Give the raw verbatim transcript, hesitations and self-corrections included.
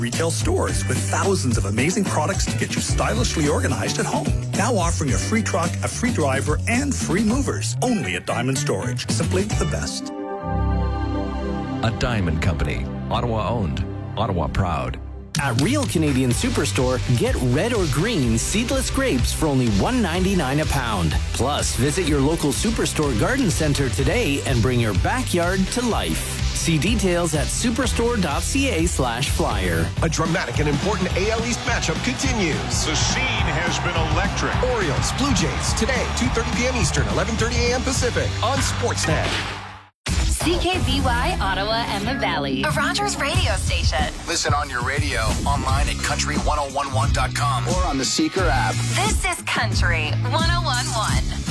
Retail stores with thousands of amazing products to get you stylishly organized at home. Now offering a free truck, a free driver, and free movers. Only at Diamond Storage. Simply the best. A Diamond Company. Ottawa owned. Ottawa proud. At Real Canadian Superstore, get red or green seedless grapes for only one ninety-nine a pound. Plus, visit your local Superstore garden center today and bring your backyard to life. See details at superstore.ca slash flyer. A dramatic and important A L East matchup continues. The scene has been electric. Orioles, Blue Jays, today, two thirty p.m. Eastern, eleven thirty a.m. Pacific, on Sportsnet. C K B Y, Ottawa and the Valley. A Rogers radio station. Listen on your radio, online at country ten eleven dot com, or on the Seeker app. This is Country ten eleven.